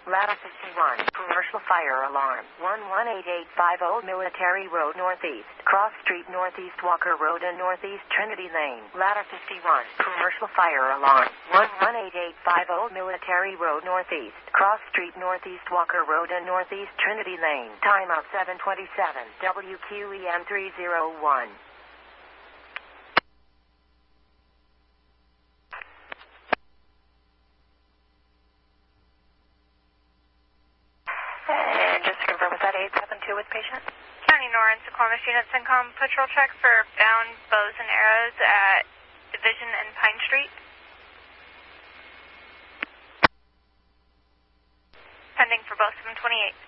Ladder 51, commercial fire alarm. 118850 Military Road Northeast, Cross Street Northeast, Walker Road and Northeast Trinity Lane. Ladder 51, commercial fire alarm. 118850 Military Road Northeast, Cross Street Northeast, Walker Road and Northeast Trinity Lane. Timeout 727, WQEM 301. And just to confirm, was that 872 with patient? County Norris, Squamish Unit CENTCOM patrol check for found bows and arrows at Division and Pine Street. Pending for both 728.